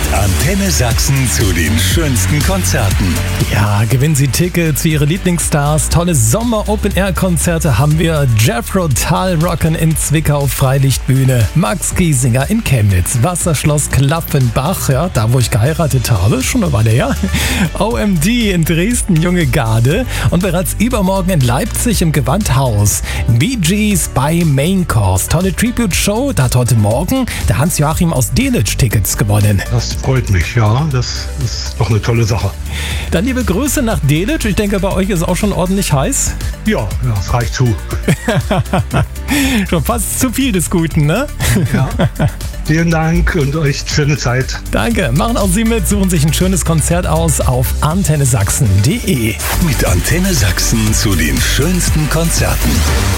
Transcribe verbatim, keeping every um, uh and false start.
Antenne Sachsen zu den schönsten Konzerten. Ja, gewinnen Sie Tickets für Ihre Lieblingsstars. Tolle Sommer-Open-Air-Konzerte haben wir. Jethro Tull Rocken in Zwickau, Freilichtbühne. Max Giesinger in Chemnitz. Wasserschloss Klaffenbach, ja, da wo ich geheiratet habe, schon eine Weile her. O M D in Dresden, Junge Garde. Und bereits übermorgen in Leipzig im Gewandhaus. Bee Gees bei Main Course. Tolle Tribute-Show. Da hat heute Morgen der Hans-Joachim aus Delitzsch Tickets gewonnen. Das freut mich, ja. Das ist doch eine tolle Sache. Dann liebe Grüße nach Delitzsch. Ich denke, bei euch ist es auch schon ordentlich heiß. Ja, ja, das reicht zu. Schon fast zu viel des Guten, ne? Ja. Vielen Dank und euch schöne Zeit. Danke. Machen auch Sie mit. Suchen sich ein schönes Konzert aus auf antenne sachsen punkt de. Mit Antenne Sachsen zu den schönsten Konzerten.